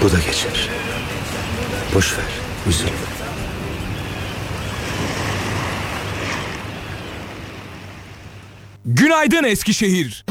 Bu da geçer. Boş ver, üzülme. Günaydın Eskişehir.